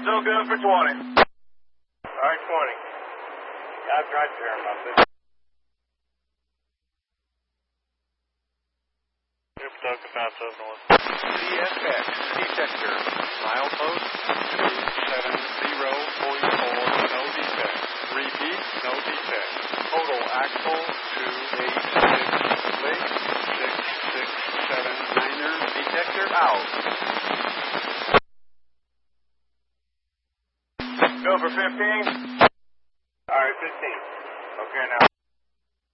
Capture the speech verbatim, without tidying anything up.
Still good for twenty. All right, twenty. That's right there, my friend. Delta five seven one. C S X detector. Milepost two seven zero point four. No defect. Repeat. No defect. Total axle two eight six. Link six six seven. Niner detector out. Go for fifteen. All right, fifteen. Okay, now.